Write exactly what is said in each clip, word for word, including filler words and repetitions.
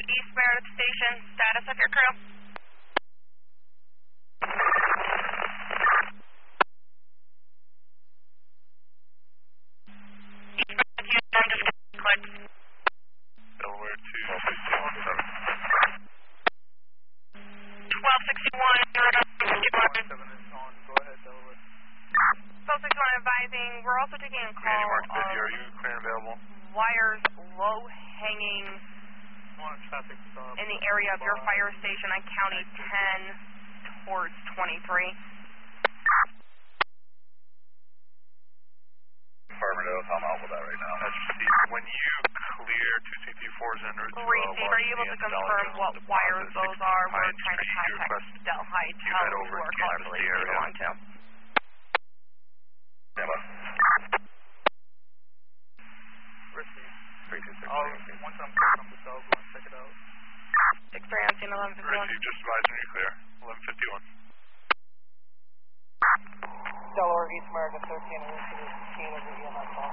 East Meredith Station, status of your crew. East Meredith Houston, just click. Delaware two sixty-one seven. twelve sixty-one, fifty-one. seven is on. Go ahead, Delaware. twelve sixty-one advising, we're also taking a call Mark of fifty, are you clear and available? wires low hanging Traffic stop. in the area of your fire station on County ten towards twenty-three. Affirmative, I'm out with that right now. That's received. When you clear two C P fours en route to Receive, are you able to confirm what wires those are? We're trying to contact Delhi, tell who our caller believes they belong to. Stand by. Receive. three two six. I'll, once I'm clear from the cell, go and check it out. six three on scene, eleven fifty-one. Receive, just advising you clear. eleven fifty-one. Delaware East America thirteen, we're to the scene of the E M S call.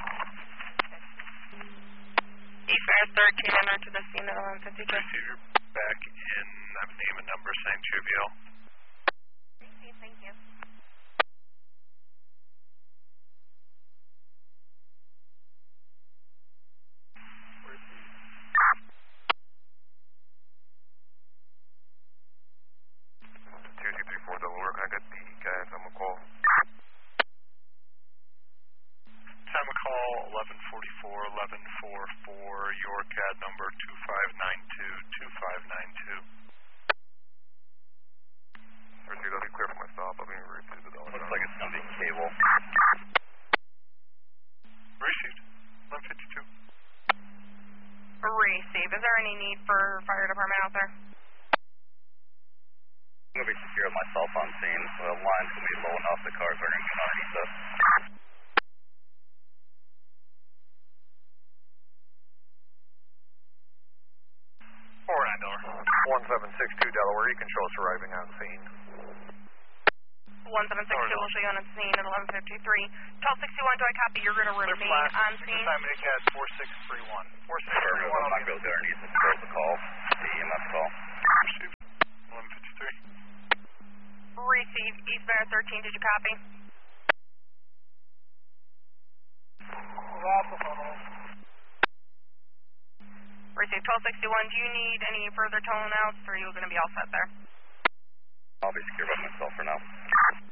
East Meredith thirteen, enter to the scene at eleven fifty-two. Receive, you're back in, I have name and number, same two B L. Receive, thank you. two two three four Delaware, can I get the guys on the call? Time of call, eleven forty-four, eleven forty-four, your C A D number two five nine two, two five nine two. Receive, I'll be clear for my stop, I'll be route to the Delaware. Looks like it's going to be cable. Received, eleven fifty-two. Receive, is there any need for fire department out there? I'm going to be secure with myself on scene, so the line's going to be low enough, the cars are going to be underneath us. four nine Delaware. one seven six two Delaware, you control us arriving on scene. one seven six two will show you on the scene at eleven fifty-three. twelve sixty-one, do I copy? You're going to Clear remain flash. on scene? Time to C A D four six three one. four six three Affirmative, one. I'm not going to go underneath and close the call, the E M S call. Received, eleven fifty-three. Receive, East Meredith thirteen, did you copy? That's affirmative. Receive, twelve sixty-one, do you need any further tone outs, or are you going to be all set there? I'll be secure by myself for now.